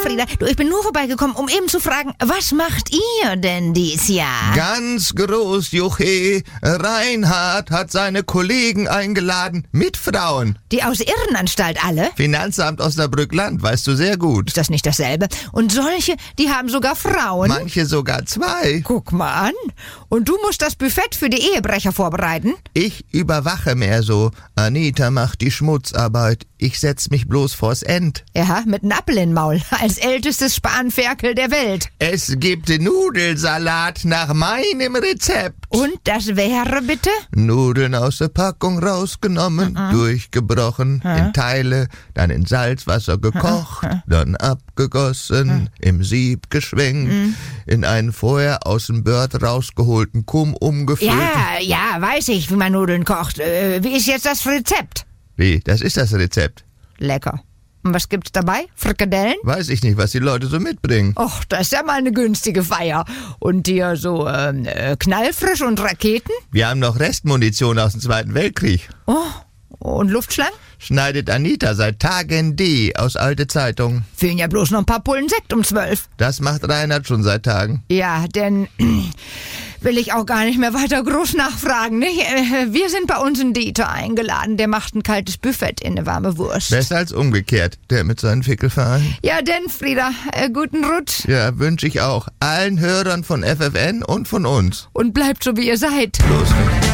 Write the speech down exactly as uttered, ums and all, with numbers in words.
Frieda. Du, ich bin nur vorbeigekommen, um eben zu fragen, was macht ihr denn dies Jahr? Ganz groß, Juche. Reinhard hat seine Kollegen eingeladen mit Frauen. Die aus Irrenanstalt alle? Finanzamt Osnabrück-Land, weißt du sehr gut. Ist das nicht dasselbe? Und solche, die haben sogar Frauen? Manche sogar zwei. Guck mal an. Und du musst das Buffett für die Ehebrecher vorbereiten? Ich überwache mehr so. Anita macht die Schmutzarbeit. Ich setz mich bloß vors End. Ja, mit einem Appel im Maul. Als ältestes Spanferkel der Welt. Es gibt Nudelsalat nach meinem Rezept. Und das wäre bitte? Nudeln aus der Packung rausgenommen, uh-uh. durchgebrochen, uh-uh. in Teile, dann in Salzwasser gekocht, uh-uh. dann abgegossen, uh-uh. im Sieb geschwenkt, uh-uh. in einen vorher aus dem Bört rausgeholten Kumm umgefüllt. Ja, ja, weiß ich, wie man Nudeln kocht. Äh, wie ist jetzt das Rezept? Wie? Das ist das Rezept. Lecker. Und was gibt's dabei? Frikadellen? Weiß ich nicht, was die Leute so mitbringen. Och, das ist ja mal eine günstige Feier. Und dir so ähm, äh, knallfrisch und Raketen? Wir haben noch Restmunition aus dem Zweiten Weltkrieg. Oh, und Luftschlangen? Schneidet Anita seit Tagen die aus alte Zeitungen. Fehlen ja bloß noch ein paar Pullen Sekt um zwölf. Das macht Reinhard schon seit Tagen. Ja, denn will ich auch gar nicht mehr weiter groß nachfragen, nicht? Wir sind bei uns in Dieter eingeladen. Der macht ein kaltes Buffet in eine warme Wurst. Besser als umgekehrt, der mit seinen Fickelvereinen. Ja, denn, Frieda, äh, guten Rutsch. Ja, wünsche ich auch. Allen Hörern von F F N und von uns. Und bleibt so, wie ihr seid. Bloß nicht.